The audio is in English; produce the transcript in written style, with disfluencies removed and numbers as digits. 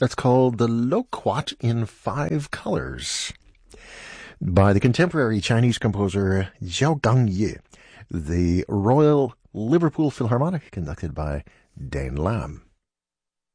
That's called the Loquat in Five Colors by the contemporary Chinese composer Zhao Gangye, the Royal Liverpool Philharmonic, conducted by Dane Lam.